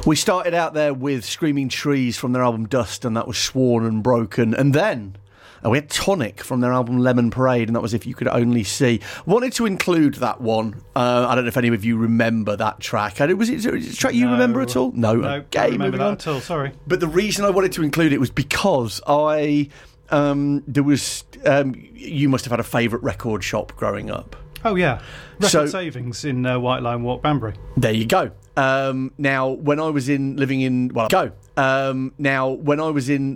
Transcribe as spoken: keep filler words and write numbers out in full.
We started out there with Screaming Trees from their album Dust, and that was Sworn and Broken. And then uh, we had Tonic from their album Lemon Parade, and that was If You Could Only See. Wanted to include that one. Uh, I don't know if any of you remember that track. Uh, Was it, was it a track you No. remember at all? No. No, Okay, don't remember moving that on. at all, sorry. But the reason I wanted to include it was because I... Um, there was... Um, you must have had a favourite record shop growing up. Oh, yeah. Record So- Savings in uh, White Line Walk, Banbury. There you go. Um, now, when I was in living in well, go. Um, now, when I was in